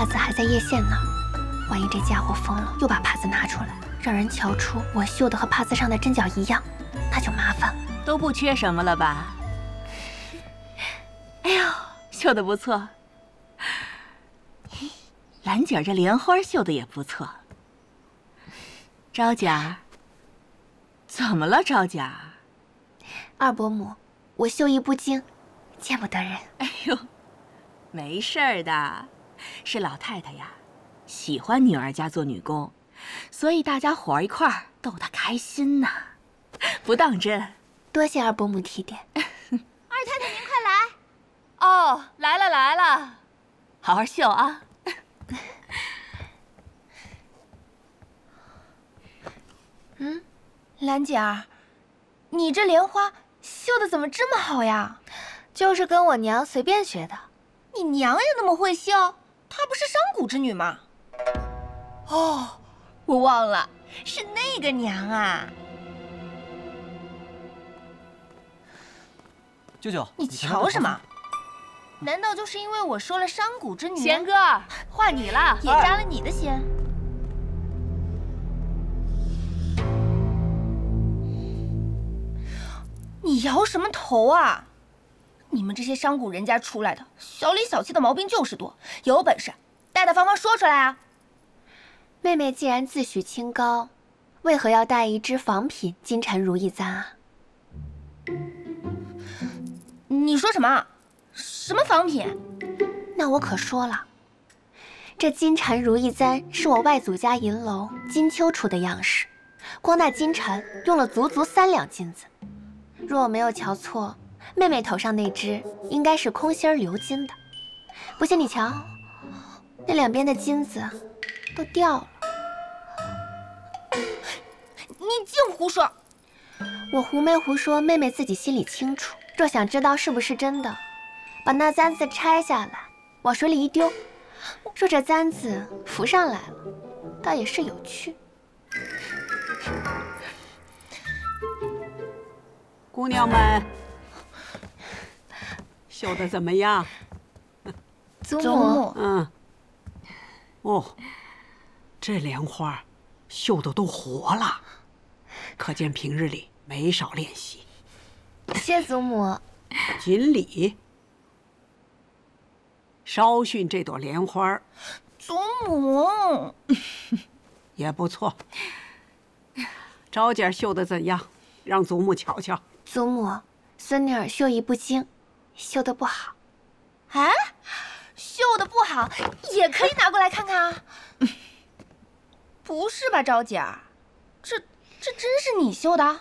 帕子还在叶县呢，万一这家伙疯了，又把帕子拿出来，让人瞧出我绣的和帕子上的针脚一样，那就麻烦了。 都不缺什么了吧？哎呦，绣的不错。兰姐儿这莲花绣的也不错。招姐儿，怎么了，招姐儿？ 二伯母，我绣艺不精，见不得人。 哎呦，没事儿的，是老太太呀，喜欢女儿家做女工，所以大家伙儿一块儿逗她开心呐，不当真。 多谢二伯母提点。 二太太您快来！ 哦，来了来了，好好绣啊。 兰姐儿，你这莲花绣的怎么这么好呀？ 就是跟我娘随便学的。 你娘也那么会绣？她不是商贾之女吗？哦，我忘了，是那个娘啊。 舅舅， 你瞧什么？难道就是因为我说了商贾之女？ 贤哥，换你了， 也扎了你的仙？你摇什么头啊？你们这些商贾人家出来的，小里小气的毛病就是多。有本事大大方方说出来啊！ 妹妹既然自诩清高，为何要带一支仿品金蝉如意簪啊？ 你说什么？什么仿品？ 那我可说了，这金蝉如意簪是我外祖家银楼金秋出的样式，光那金蝉用了足足3两金子。若我没有瞧错，妹妹头上那只应该是空心鎏金的。不信你瞧，那两边的金子都掉了。 你净胡说！ 我胡没胡说，妹妹自己心里清楚。若想知道是不是真的，把那簪子拆下来，往水里一丢，若这簪子浮上来了，倒也是有趣。 姑娘们，绣的怎么样？ 祖母， 哦，这莲花绣的都活了，可见平日里没少练习。 谢祖母。 锦鲤，稍训这朵莲花祖母也不错。招姐绣的怎样？让祖母瞧瞧。 祖母，孙女儿绣艺不精，绣得不好。 啊，绣的不好也可以拿过来看看啊。不是吧，招姐儿，这真是你绣的？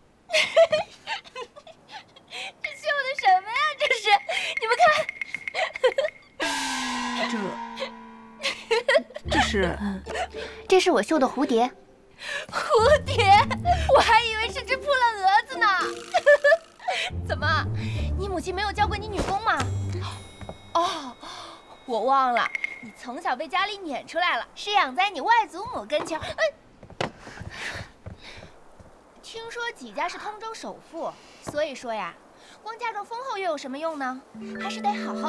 这绣的什么呀？这是，你们看。 这是我绣的蝴蝶。 蝴蝶，我还以为是只扑棱蛾子呢。怎么，你母亲没有教过你女工吗？哦，我忘了，你从小被家里撵出来了，是养在你外祖母跟前。听说纪家是通州首富，所以说呀，光嫁妆丰厚又有什么用呢？还是得好好